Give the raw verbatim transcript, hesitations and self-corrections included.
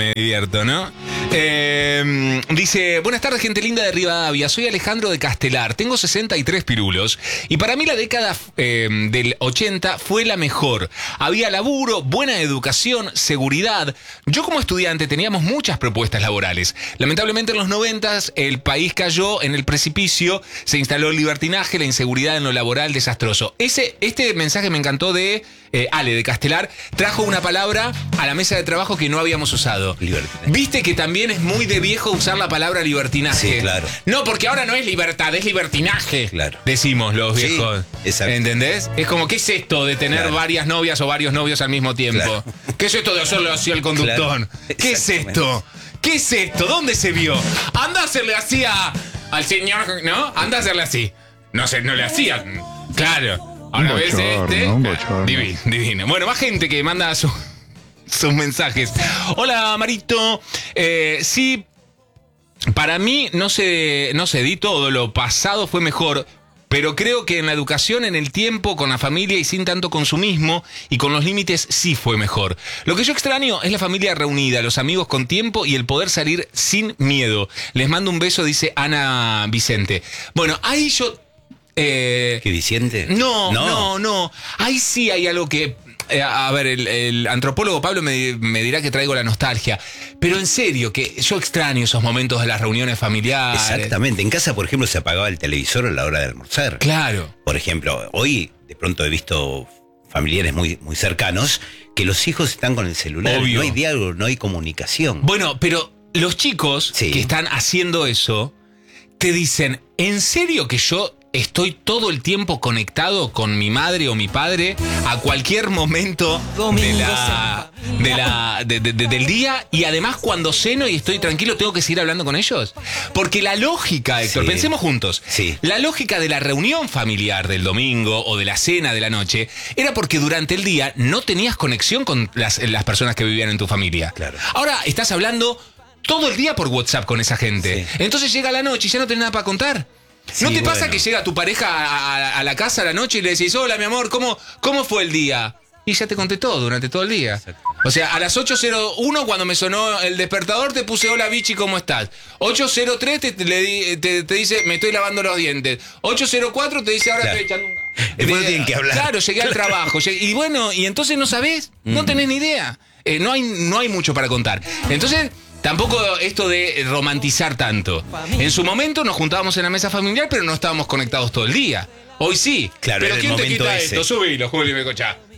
me divierto, ¿no? Eh, dice, buenas tardes, gente linda de Rivadavia. Soy Alejandro de Castelar. Tengo sesenta y tres pirulos. Y para mí la década eh, del ochenta fue la mejor. Había laburo, buena educación, seguridad. Yo como estudiante teníamos muchas propuestas laborales. Lamentablemente en los noventas el país cayó en el precipicio. Se instaló el libertinaje, la inseguridad en lo laboral, desastroso. Ese, este mensaje me encantó de eh, Ale de Castelar. Trajo una palabra a la mesa de trabajo que no habíamos usado. Libertinaje. Viste que también es muy de viejo usar la palabra libertinaje. Sí, claro. No, porque ahora no es libertad, es libertinaje. Claro. Decimos los viejos. Sí, exacto. ¿Entendés? Es como, ¿qué es esto de tener Claro. varias novias o varios novios al mismo tiempo? Claro. ¿Qué es esto de hacerlo así al conductor? Claro. ¿Qué es esto? ¿Qué es esto? ¿Dónde se vio? Anda a hacerle así a, al señor, ¿no? Anda a hacerle así. No sé, no le hacían. Claro. Ahora ves este. un bochorno. Divino, divino. Bueno, más gente que manda su, sus mensajes. Hola, Marito. Eh, sí, para mí no se, no se di todo. Lo pasado fue mejor. Pero creo que en la educación, en el tiempo, con la familia y sin tanto consumismo y con los límites sí fue mejor. Lo que yo extraño es la familia reunida, los amigos con tiempo y el poder salir sin miedo. Les mando un beso, dice Ana Vicente. Bueno, ahí yo... Eh, ¿Qué Vicente? no, no, no, no. Ahí sí hay algo que... Eh, a ver, el, el antropólogo Pablo me, me dirá que traigo la nostalgia. Pero en serio, que yo extraño esos momentos de las reuniones familiares. Exactamente. En casa, por ejemplo, se apagaba el televisor a la hora de almorzar. Claro. Por ejemplo, hoy de pronto he visto familiares muy, muy cercanos que los hijos están con el celular. Obvio. No hay diálogo, no hay comunicación. Bueno, pero los chicos Sí. que están haciendo eso te dicen, ¿en serio que yo estoy todo el tiempo conectado con mi madre o mi padre a cualquier momento de la, de la, de, de, de, del día? Y además cuando ceno y estoy tranquilo, ¿tengo que seguir hablando con ellos? Porque la lógica, Héctor, Sí. pensemos juntos, Sí. la lógica de la reunión familiar del domingo o de la cena de la noche era porque durante el día no tenías conexión con las, las personas que vivían en tu familia. Claro. Ahora estás hablando todo el día por WhatsApp con esa gente. Sí. Entonces llega la noche y ya no tenés nada para contar. ¿No Sí, te pasa bueno. que llega tu pareja a, a- a la casa a la noche y le decís, hola mi amor, ¿cómo, ¿cómo fue el día? Y ya te conté todo durante todo el día. Exacto. O sea, a las ocho cero uno cuando me sonó el despertador te puse, hola Vichy, ¿cómo estás? ocho cero tres te, le di- te, te dice, me estoy lavando los dientes. ocho cero cuatro te dice, ahora Claro. estoy echando un... Después Eh, tienen que hablar. Claro, llegué al trabajo. llegué- y bueno, y entonces no sabés, no tenés ni idea. Eh, no, hay, no hay mucho para contar. Entonces... Tampoco esto de romantizar tanto. En su momento nos juntábamos en la mesa familiar, pero no estábamos conectados todo el día. Hoy sí. Claro, pero era el ¿quién te momento quita ese. esto? Subilo, Julio Mecochá.